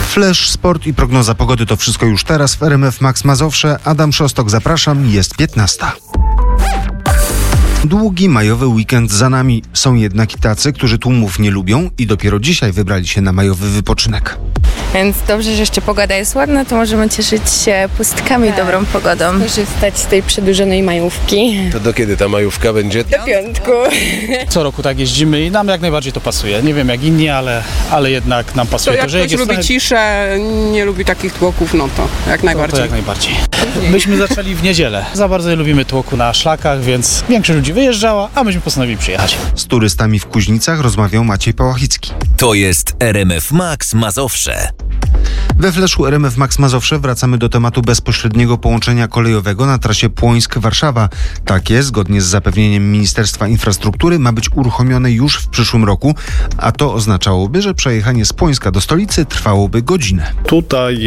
Flash, sport i prognoza pogody to wszystko już teraz w RMF Max Mazowsze. Adam Szostok, zapraszam, jest 15. Długi majowy weekend za nami. Są jednak i tacy, którzy tłumów nie lubią i dopiero dzisiaj wybrali się na majowy wypoczynek. Więc dobrze, że jeszcze pogoda jest ładna, to możemy cieszyć się pustkami i dobrą pogodą. Korzystać z tej przedłużonej majówki. To do kiedy ta majówka będzie? Do piątku. Co roku tak jeździmy i nam jak najbardziej to pasuje. Nie wiem jak inni, ale jednak nam pasuje. To jak ktoś lubi ciszę, nie lubi takich tłoków, no to jak najbardziej. To jak najbardziej. Myśmy zaczęli w niedzielę. Za bardzo nie lubimy tłoku na szlakach, więc większość ludzi wyjeżdżała, a myśmy postanowili przyjechać. Z turystami w Kuźnicach rozmawiał Maciej Pałachicki. To jest RMF Max Mazowsze. We Fleszu RMF Max Mazowsze wracamy do tematu bezpośredniego połączenia kolejowego na trasie Płońsk-Warszawa. Takie, zgodnie z zapewnieniem Ministerstwa Infrastruktury, ma być uruchomione już w przyszłym roku, a to oznaczałoby, że przejechanie z Płońska do stolicy trwałoby godzinę. Tutaj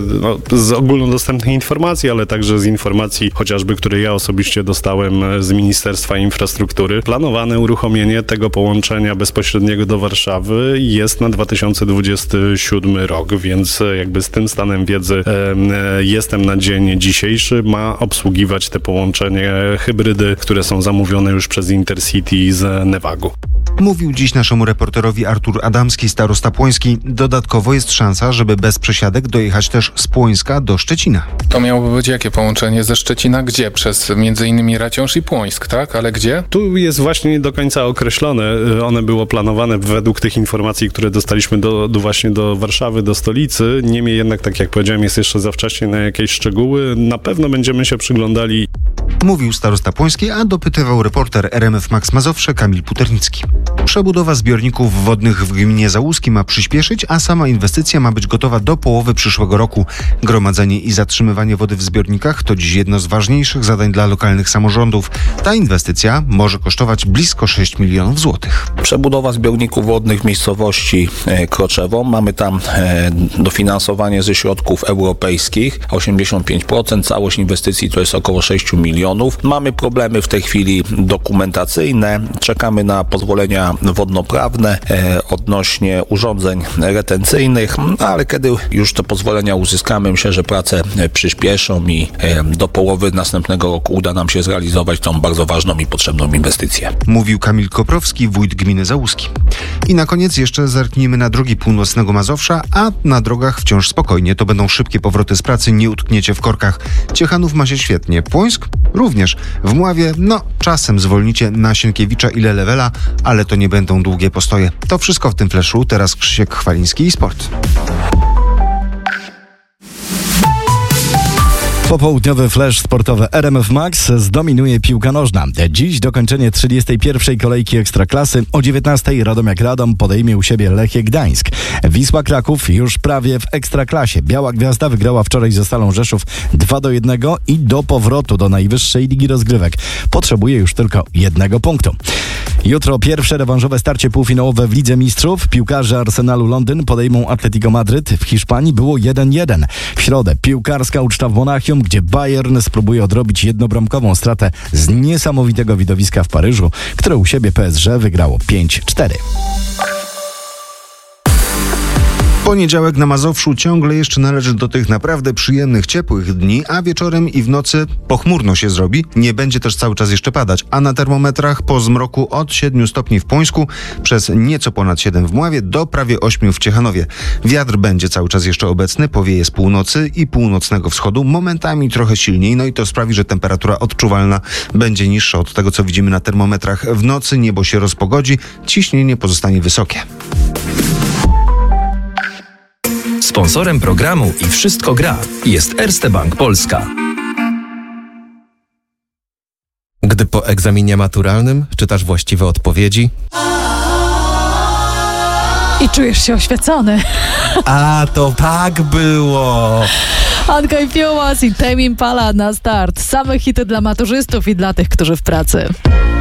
z ogólnodostępnych informacji, ale także z informacji chociażby, które ja osobiście dostałem z Ministerstwa Infrastruktury, planowane uruchomienie tego połączenia bezpośredniego do Warszawy jest na 2027 rok, więc jakby z tym stanem wiedzy jestem na dzień dzisiejszy, ma obsługiwać te połączenie hybrydy, które są zamówione już przez Intercity z Nevagu. Mówił dziś naszemu reporterowi Artur Adamski, starosta płoński. Dodatkowo jest szansa, żeby bez przesiadek dojechać też z Płońska do Szczecina. To miałoby być jakie połączenie ze Szczecina? Gdzie? Przez m.in. Raciąż i Płońsk, tak? Ale gdzie? Tu jest właśnie nie do końca określone. One było planowane według tych informacji, które dostaliśmy właśnie do Warszawy, do stolicy. Niemniej jednak, tak jak powiedziałem, jest jeszcze za wcześnie na jakieś szczegóły. Na pewno będziemy się przyglądali. Mówił starosta płoński, a dopytywał reporter RMF Max Mazowsze Kamil Puternicki. Przebudowa zbiorników wodnych w gminie Załuski ma przyspieszyć, a sama inwestycja ma być gotowa do połowy przyszłego roku. Gromadzenie i zatrzymywanie wody w zbiornikach to dziś jedno z ważniejszych zadań dla lokalnych samorządów. Ta inwestycja może kosztować blisko 6 milionów złotych. Przebudowa zbiorników wodnych w miejscowości Kroczewo. Mamy tam dofinansowanie ze środków europejskich. 85%, całość inwestycji to jest około 6 milionów. Mamy problemy w tej chwili dokumentacyjne. Czekamy na pozwolenia wodnoprawne odnośnie urządzeń retencyjnych, ale kiedy już te pozwolenia uzyskamy, myślę, że prace przyspieszą i do połowy następnego roku uda nam się zrealizować tą bardzo ważną i potrzebną inwestycję. Mówił Kamil Koprowski, wójt gminy Załuski. I na koniec jeszcze zerknijmy na drogi północnego Mazowsza, a na drogach wciąż spokojnie. To będą szybkie powroty z pracy, nie utkniecie w korkach. Ciechanów ma się świetnie. Płońsk również. W Mławie, czasem zwolnicie na Sienkiewicza i Lelewela, ale to nie będą długie postoje. To wszystko w tym Flashu. Teraz Krzysiek Chwaliński i sport. Popołudniowy flash sportowy RMF Max zdominuje piłka nożna. Dziś dokończenie 31. kolejki Ekstraklasy. O 19:00 Radomiak Radom podejmie u siebie Lechia Gdańsk. Wisła Kraków już prawie w Ekstraklasie. Biała Gwiazda wygrała wczoraj ze Stalą Rzeszów 2-1 i do powrotu do najwyższej ligi rozgrywek potrzebuje już tylko 1 punktu. Jutro pierwsze rewanżowe starcie półfinałowe w Lidze Mistrzów. Piłkarze Arsenalu Londyn podejmą Atletico Madryt. W Hiszpanii było 1-1. W środę piłkarska uczta w Monachium, gdzie Bayern spróbuje odrobić jednobramkową stratę z niesamowitego widowiska w Paryżu, które u siebie PSG wygrało 5-4. Poniedziałek na Mazowszu ciągle jeszcze należy do tych naprawdę przyjemnych, ciepłych dni, a wieczorem i w nocy pochmurno się zrobi. Nie będzie też cały czas jeszcze padać, a na termometrach po zmroku od 7 stopni w Płońsku, przez nieco ponad 7 w Mławie do prawie 8 w Ciechanowie. Wiatr będzie cały czas jeszcze obecny, powieje z północy i północnego wschodu, momentami trochę silniej, i to sprawi, że temperatura odczuwalna będzie niższa od tego, co widzimy na termometrach. W nocy niebo się rozpogodzi, ciśnienie pozostanie wysokie. Sponsorem programu i Wszystko gra jest Erste Bank Polska. Gdy po egzaminie maturalnym czytasz właściwe odpowiedzi i czujesz się oświecony. A to tak było. Anka i Piumas i Tame Impala na start. Same hity dla maturzystów i dla tych, którzy w pracy.